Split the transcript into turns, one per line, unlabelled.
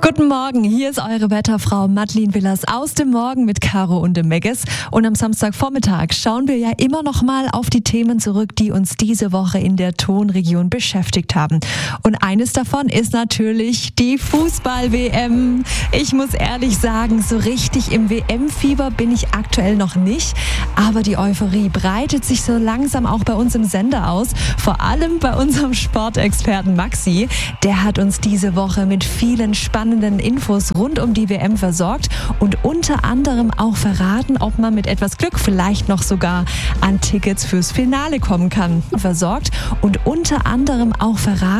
Guten Morgen, hier ist eure Wetterfrau Madeleine Willers aus dem Morgen mit Caro und dem Megges. Und am Samstagvormittag schauen wir ja immer noch mal auf die Themen zurück, die uns diese Woche in der Tonregion beschäftigt haben. Und eines davon ist natürlich die Fußball-WM. Ich muss ehrlich sagen, so richtig im WM-Fieber bin ich aktuell noch nicht. Aber die Euphorie breitet sich so langsam auch bei uns im Sender aus. Vor allem bei unserem Sportexperten Maxi. Der hat uns diese Woche mit vielen spannenden Infos rund um die WM versorgt und unter anderem auch verraten, ob man mit etwas Glück vielleicht noch sogar an Tickets fürs Finale kommen kann. Versorgt und unter anderem auch verraten,